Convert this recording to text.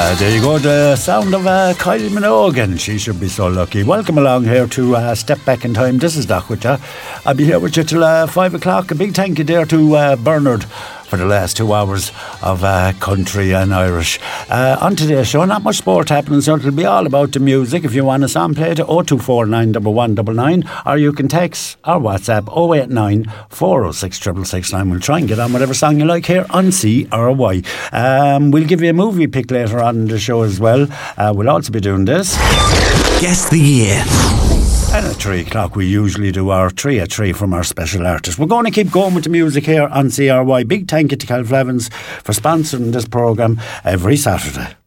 There you go, the sound of Kylie Minogue, and she should be so lucky. Welcome along here to Step Back in Time. This is Doc with you. I'll be here with you till 5 o'clock. A big thank you there to Bernard for the last 2 hours of country and Irish. On today's show, not much sport happening, so it'll be all about the music. If you want a song, play to 02491199, or you can text or WhatsApp 089 406 666. We'll try and get on whatever song you like here on CRY. We'll give you a movie pick later on in the show as well. We'll also be doing this. Guess the year. And at 3 o'clock we usually do our 3 at 3 from our special artist. We're going to keep going with the music here on CRY. Big thank you to Cal Flevens for sponsoring this programme every Saturday.